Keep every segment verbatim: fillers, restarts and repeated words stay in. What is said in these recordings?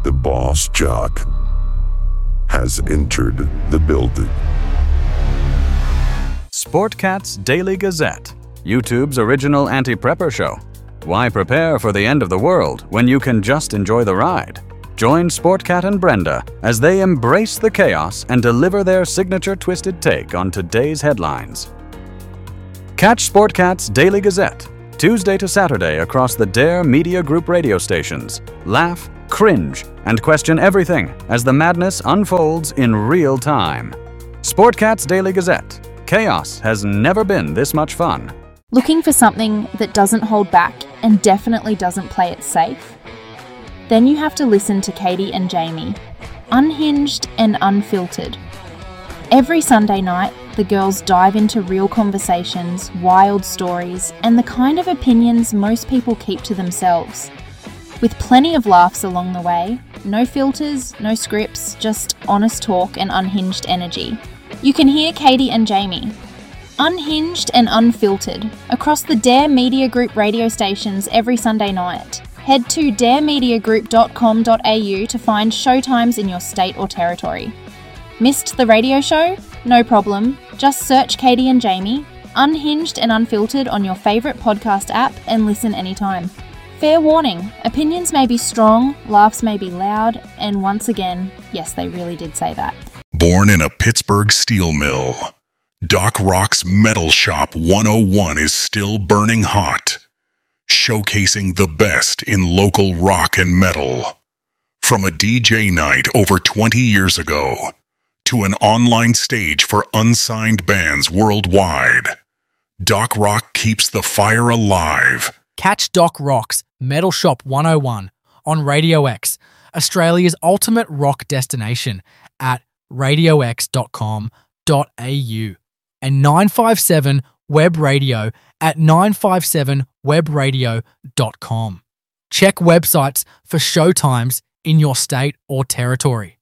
The boss jock has entered the building. Sportcat's Daily Gazette, YouTube's original anti-prepper show. Why prepare for the end of the world when you can just enjoy the ride? Join Sportcat and Brenda as they embrace the chaos and deliver their signature twisted take on today's headlines. Catch Sportcat's Daily Gazette, Tuesday to Saturday across the Dare Media Group radio stations. Laugh, cringe, and question everything as the madness unfolds in real time. Sportcat's Daily Gazette. Chaos has never been this much fun. Looking for something that doesn't hold back and definitely doesn't play it safe? Then you have to listen to Katie and Jamie, unhinged and unfiltered. Every Sunday night, the girls dive into real conversations, wild stories, and the kind of opinions most people keep to themselves. With plenty of laughs along the way, no filters, no scripts, just honest talk and unhinged energy. You can hear Katie and Jamie, unhinged and unfiltered, across the Dare Media Group radio stations every Sunday night. Head to dare media group dot com dot a u to find showtimes in your state or territory. Missed the radio show? No problem. Just search Katie and Jamie, unhinged and unfiltered on your favourite podcast app and listen anytime. Fair warning, opinions may be strong, laughs may be loud, and once again, yes, they really did say that. Born in a Pittsburgh steel mill, Doc Rock's Metal Shop one oh one is still burning hot, showcasing the best in local rock and metal. From a D J night over twenty years ago to an online stage for unsigned bands worldwide, Doc Rock keeps the fire alive. Catch Doc Rock's Metal Shop one oh one on Radio X, Australia's ultimate rock destination, at radio x dot com dot a u, and nine five seven Web Radio at nine five seven web radio dot com. Check websites for showtimes in your state or territory.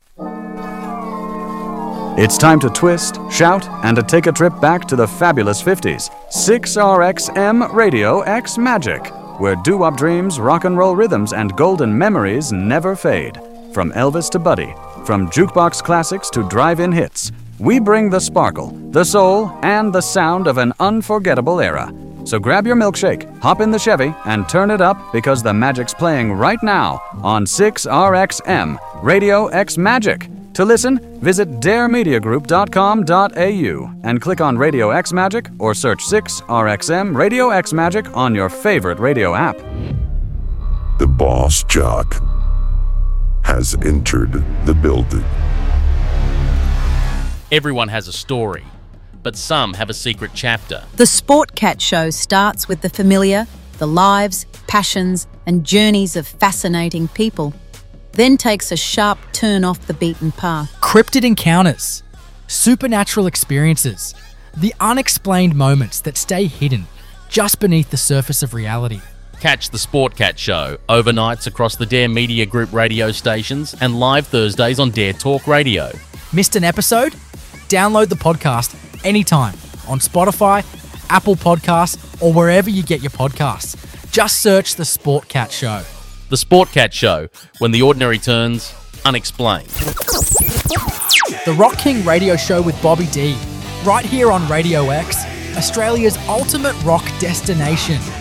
It's time to twist, shout, and to take a trip back to the fabulous fifties. six R X M Radio X Magic, where doo-wop dreams, rock and roll rhythms, and golden memories never fade. From Elvis to Buddy, from jukebox classics to drive-in hits, we bring the sparkle, the soul, and the sound of an unforgettable era. So grab your milkshake, hop in the Chevy, and turn it up because the magic's playing right now on six R X M Radio X Magic. To listen, visit dare media group dot com dot a u and click on Radio X Magic or search six R X M Radio X Magic on your favorite radio app. The boss jock has entered the building. Everyone has a story, but some have a secret chapter. The Sportcat Show starts with the familiar, the lives, passions, and journeys of fascinating people, then takes a sharp turn off the beaten path. Cryptid encounters, supernatural experiences, the unexplained moments that stay hidden just beneath the surface of reality. Catch the Sportcat Show overnights across the Dare Media Group radio stations and live Thursdays on Dare Talk Radio. Missed an episode? Download the podcast anytime on Spotify, Apple Podcasts, or wherever you get your podcasts. Just search the Sportcat Show. The Sportcat Show, when the ordinary turns unexplained. The Rock King radio show with Bobby D, right here on Radio X, Australia's ultimate rock destination.